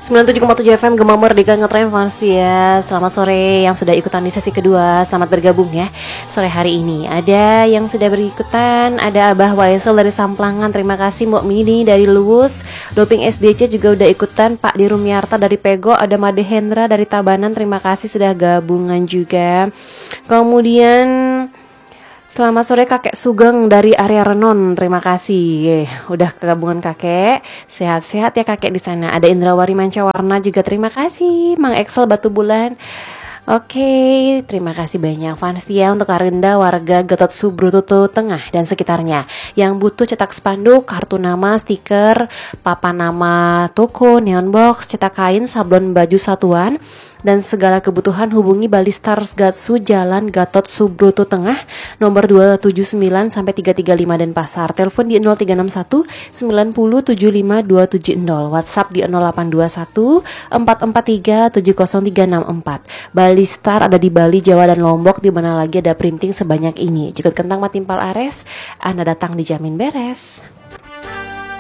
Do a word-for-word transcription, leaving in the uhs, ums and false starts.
sembilan puluh tujuh koma tujuh F M Gema Merdeka Ngetrend fans ya. Selamat sore yang sudah ikutan di sesi kedua. Selamat bergabung ya sore hari ini. Ada yang sudah berikutan, ada Abah Waisel dari Samplangan. Terima kasih Mbok Mini dari Luwus. Doping S D C juga udah ikutan. Pak Dirumiarta dari Pego. Ada Made Hendra dari Tabanan. Terima kasih sudah gabungan juga. Kemudian selamat sore Kakek Sugeng dari area Renon. Terima kasih. Eh, udah kegabungan Kakek. Sehat-sehat ya Kakek di sana. Ada Indrawari Mancawarna juga. Terima kasih. Mang Excel Batu Bulan. Oke, terima kasih banyak fans ya untuk Arinda warga Gatot Subroto Tengah dan sekitarnya yang butuh cetak spanduk, kartu nama, stiker, papan nama toko, neon box, cetak kain, sablon baju satuan dan segala kebutuhan hubungi Balistars Gatsu Jalan Gatot Subroto Tengah nomor dua tujuh sembilan sampai tiga tiga lima Denpasar. Telepon di nol tiga enam satu sembilan nol tujuh lima dua tujuh nol. WhatsApp di nol delapan dua satu empat empat tiga tujuh nol tiga enam empat. Balistar ada di Bali, Jawa dan Lombok, di mana lagi ada printing sebanyak ini. Jika kentang matimpal ares, Anda datang dijamin beres.